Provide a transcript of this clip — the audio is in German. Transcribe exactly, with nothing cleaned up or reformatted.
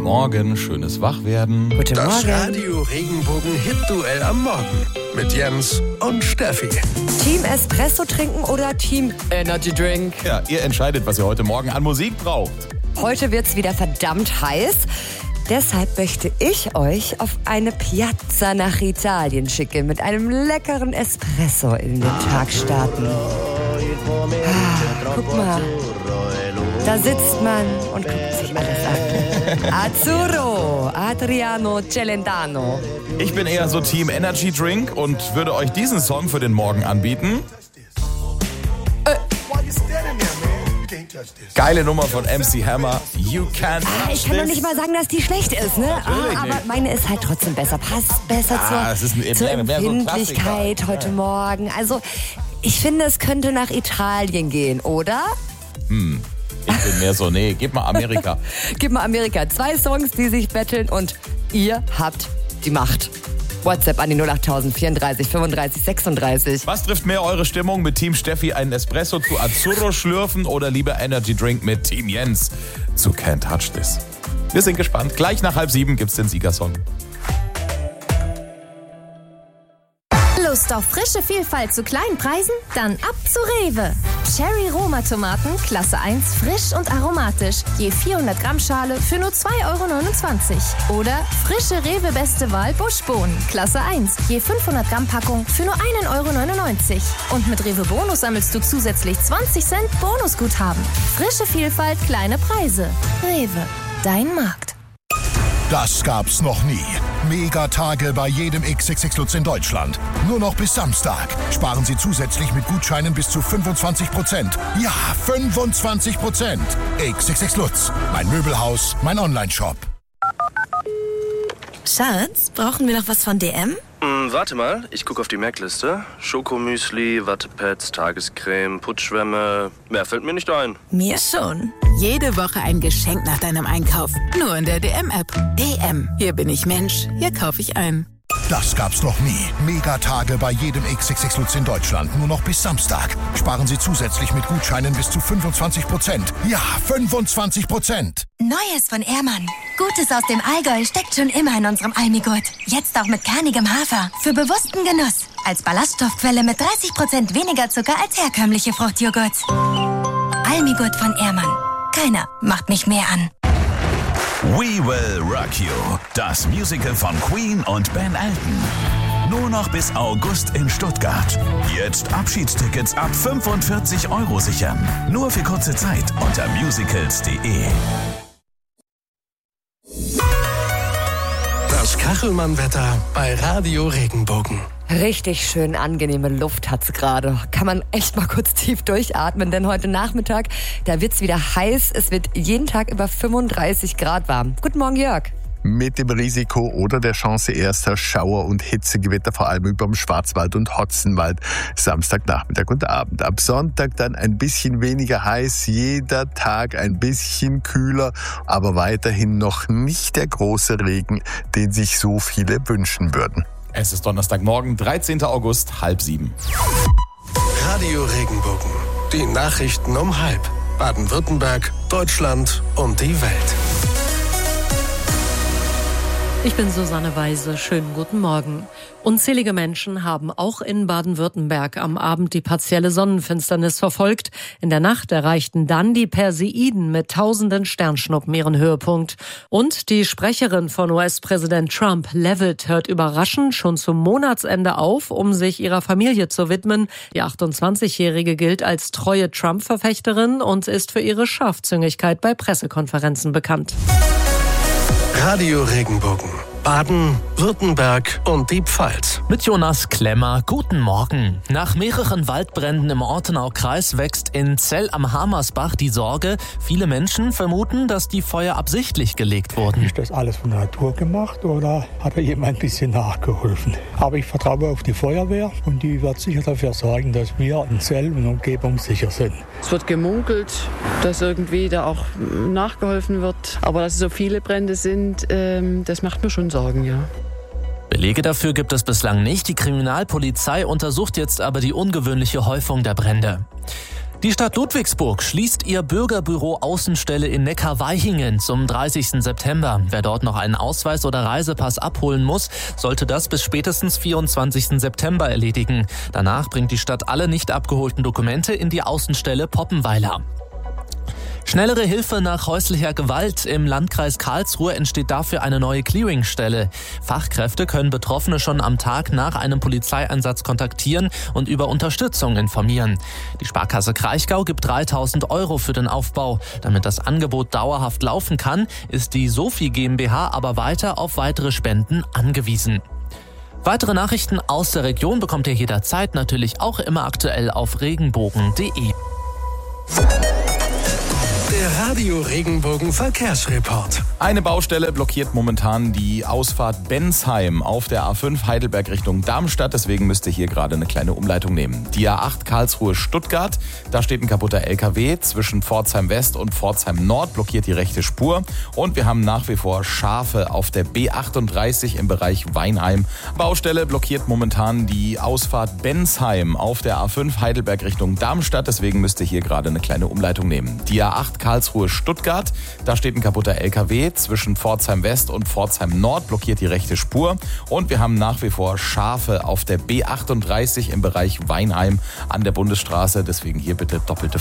Morgen, schönes Wachwerden. Guten Das Morgen. Radio Regenbogen Hit-Duell am Morgen mit Jens und Steffi. Team Espresso trinken oder Team Energy Drink? Ja, ihr entscheidet, was ihr heute Morgen an Musik braucht. Heute wird's wieder verdammt heiß. Deshalb möchte ich euch auf eine Piazza nach Italien schicken, mit einem leckeren Espresso in den Tag starten. Ah, guck mal, da sitzt man und guckt sich alles an. Azzurro, Adriano Celentano. Ich bin eher so Team Energy Drink und würde euch diesen Song für den Morgen anbieten. Geile Nummer von M C Hammer. You can't Ah, touch ich kann doch this. nicht mal sagen, dass die schlecht ist, ne? Natürlich Ah, aber nicht. meine ist halt trotzdem besser. Passt besser Ah, es ist ein- zur, zur mehr- mehr so ein Empfindlichkeit Klassiker. heute Morgen. Also, ich finde, es könnte nach Italien gehen, oder? Ich bin mehr so, nee, gib mal Amerika. Gib mal Amerika. Zwei Songs, die sich betteln und ihr habt die Macht. WhatsApp an die null achttausend vierunddreißig fünfunddreißig sechsunddreißig. Was trifft mehr eure Stimmung, mit Team Steffi einen Espresso zu Azzurro schlürfen oder lieber Energy Drink mit Team Jens zu Can't Touch This? Wir sind gespannt. Gleich nach halb sieben gibt's den Siegersong. Lust auf frische Vielfalt zu kleinen Preisen? Dann ab zu Rewe. Cherry Roma Tomaten, Klasse eins, frisch und aromatisch. Je vierhundert Gramm Schale für nur zwei Euro neunundzwanzig. Oder frische Rewe Beste Wahl Buschbohnen, Klasse eins. Je fünfhundert Gramm Packung für nur ein Euro neunundneunzig. Und mit Rewe Bonus sammelst du zusätzlich zwanzig Cent Bonusguthaben. Frische Vielfalt, kleine Preise. Rewe, dein Markt. Das gab's noch nie. Megatage bei jedem X X X Lutz in Deutschland. Nur noch bis Samstag. Sparen Sie zusätzlich mit Gutscheinen bis zu fünfundzwanzig Prozent. Ja, fünfundzwanzig Prozent. X X X Lutz. Mein Möbelhaus, mein Onlineshop. Schatz, brauchen wir noch was von D M? Hm, warte mal, ich gucke auf die Merkliste. Schokomüsli, Wattepads, Tagescreme, Putzschwämme. Mehr fällt mir nicht ein. Mir schon. Jede Woche ein Geschenk nach deinem Einkauf. Nur in der D M-App. D M. Hier bin ich Mensch. Hier kaufe ich ein. Das gab's noch nie. Megatage bei jedem X X X Lutz in Deutschland. Nur noch bis Samstag. Sparen Sie zusätzlich mit Gutscheinen bis zu fünfundzwanzig Prozent. Ja, fünfundzwanzig Prozent. Neues von Ehrmann. Gutes aus dem Allgäu steckt schon immer in unserem Almigurt. Jetzt auch mit kernigem Hafer. Für bewussten Genuss. Als Ballaststoffquelle mit dreißig Prozent weniger Zucker als herkömmliche Fruchtjoghurts. Almigurt von Ehrmann. Keiner macht mich mehr an. We Will Rock You, das Musical von Queen und Ben Elton. Nur noch bis August in Stuttgart. Jetzt Abschiedstickets ab fünfundvierzig Euro sichern. Nur für kurze Zeit unter musicals punkt de. Das Kachelmann-Wetter bei Radio Regenbogen. Richtig schön angenehme Luft hat's gerade. Kann man echt mal kurz tief durchatmen, denn heute Nachmittag, da wird's wieder heiß. Es wird jeden Tag über fünfunddreißig Grad warm. Guten Morgen, Jörg. Mit dem Risiko oder der Chance erster Schauer- und Hitzegewitter, vor allem über dem Schwarzwald und Hotzenwald, Samstagnachmittag und Abend. Ab Sonntag dann ein bisschen weniger heiß, jeder Tag ein bisschen kühler, aber weiterhin noch nicht der große Regen, den sich so viele wünschen würden. Es ist Donnerstagmorgen, dreizehnter August, halb sieben. Radio Regenbogen. Die Nachrichten um halb. Baden-Württemberg, Deutschland und die Welt. Ich bin Susanne Weise. Schönen guten Morgen. Unzählige Menschen haben auch in Baden-Württemberg am Abend die partielle Sonnenfinsternis verfolgt. In der Nacht erreichten dann die Perseiden mit tausenden Sternschnuppen ihren Höhepunkt. Und die Sprecherin von U S-Präsident Trump, Leavitt, hört überraschend schon zum Monatsende auf, um sich ihrer Familie zu widmen. Die achtundzwanzigjährige gilt als treue Trump-Verfechterin und ist für ihre Scharfzüngigkeit bei Pressekonferenzen bekannt. Radio Regenbogen. Baden, Württemberg und die Pfalz. Mit Jonas Klemmer, guten Morgen. Nach mehreren Waldbränden im Ortenaukreis wächst in Zell am Hamersbach die Sorge. Viele Menschen vermuten, dass die Feuer absichtlich gelegt wurden. Ist das alles von der Natur gemacht oder hat da jemand ein bisschen nachgeholfen? Aber ich vertraue auf die Feuerwehr und die wird sicher dafür sorgen, dass wir in Zell und Umgebung sicher sind. Es wird gemunkelt, dass irgendwie da auch nachgeholfen wird. Aber dass es so viele Brände sind, ähm, das macht mir schon Sorgen, ja. Belege dafür gibt es bislang nicht. Die Kriminalpolizei untersucht jetzt aber die ungewöhnliche Häufung der Brände. Die Stadt Ludwigsburg schließt ihr Bürgerbüro Außenstelle in Neckarweihingen zum dreißigsten September. Wer dort noch einen Ausweis oder Reisepass abholen muss, sollte das bis spätestens vierundzwanzigsten September erledigen. Danach bringt die Stadt alle nicht abgeholten Dokumente in die Außenstelle Poppenweiler. Schnellere Hilfe nach häuslicher Gewalt. Im Landkreis Karlsruhe entsteht dafür eine neue Clearingstelle. Fachkräfte können Betroffene schon am Tag nach einem Polizeieinsatz kontaktieren und über Unterstützung informieren. Die Sparkasse Kraichgau gibt dreitausend Euro für den Aufbau. Damit das Angebot dauerhaft laufen kann, ist die Sophie GmbH aber weiter auf weitere Spenden angewiesen. Weitere Nachrichten aus der Region bekommt ihr jederzeit natürlich auch immer aktuell auf regenbogen punkt de. Der Radio Regenbogen Verkehrsreport. Eine Baustelle blockiert momentan die Ausfahrt Bensheim auf der A fünf Heidelberg Richtung Darmstadt. Deswegen müsst ihr hier gerade eine kleine Umleitung nehmen. Die A acht Karlsruhe-Stuttgart, da steht ein kaputter L K W. Zwischen Pforzheim West und Pforzheim Nord blockiert die rechte Spur. Und wir haben nach wie vor Schafe auf der B achtunddreißig im Bereich Weinheim. Baustelle blockiert momentan die Ausfahrt Bensheim auf der A fünf Heidelberg Richtung Darmstadt. Deswegen müsst ihr hier gerade eine kleine Umleitung nehmen. Die A acht Karlsruhe-Stuttgart, da steht ein kaputter L K W. Zwischen Pforzheim West und Pforzheim Nord blockiert die rechte Spur. Und wir haben nach wie vor Schafe auf der B achtunddreißig im Bereich Weinheim an der Bundesstraße. Deswegen hier bitte doppelte